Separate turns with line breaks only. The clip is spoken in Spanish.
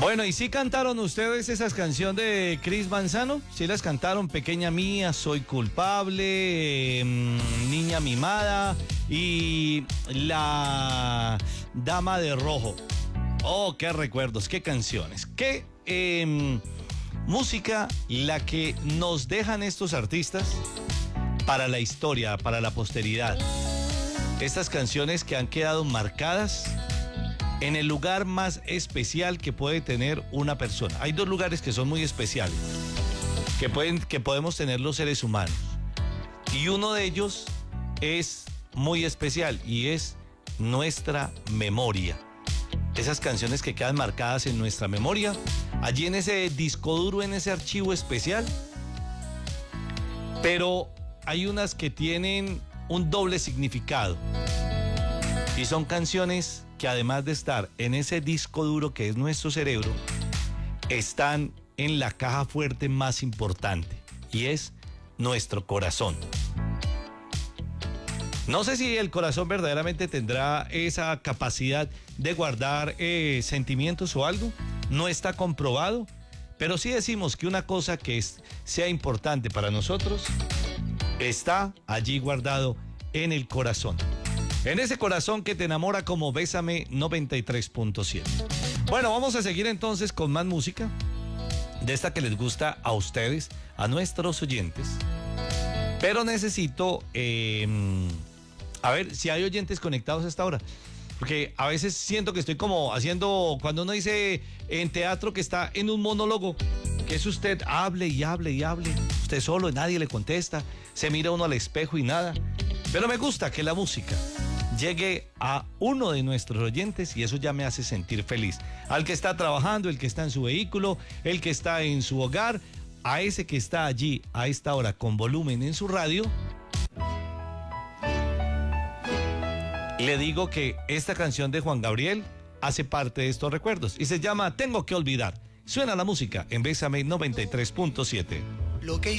Bueno, ¿y sí cantaron ustedes esas canciones de Chris Manzano? ¿Sí las cantaron? Pequeña Mía, Soy Culpable, Niña Mimada y La Dama de Rojo. Oh, qué recuerdos, qué canciones, qué música la que nos dejan estos artistas para la historia, para la posteridad. Estas canciones que han quedado marcadas en el lugar más especial que puede tener una persona. Hay dos lugares que son muy especiales, que podemos tener los seres humanos. Y uno de ellos es muy especial y es nuestra memoria. Esas canciones que quedan marcadas en nuestra memoria, allí en ese disco duro, en ese archivo especial. Pero hay unas que tienen un doble significado. Y son canciones que además de estar en ese disco duro que es nuestro cerebro, están en la caja fuerte más importante, y es nuestro corazón. No sé si el corazón verdaderamente tendrá esa capacidad de guardar sentimientos o algo, no está comprobado, pero sí decimos que una cosa que sea importante para nosotros está allí guardado en el corazón. En ese corazón que te enamora como Bésame 93.7. Bueno, vamos a seguir entonces con más música de esta que les gusta a ustedes, a nuestros oyentes. Pero necesito, a ver si hay oyentes conectados a esta hora. Porque a veces siento que estoy como haciendo, cuando uno dice en teatro que está en un monólogo, que es usted, hable y hable y hable, usted solo y nadie le contesta, se mira uno al espejo y nada. Pero me gusta que la música llegue a uno de nuestros oyentes y eso ya me hace sentir feliz. Al que está trabajando, el que está en su vehículo, el que está en su hogar, a ese que está allí a esta hora con volumen en su radio, le digo que esta canción de Juan Gabriel hace parte de estos recuerdos y se llama Tengo que olvidar. Suena la música en Bésame 93.7.
Lo que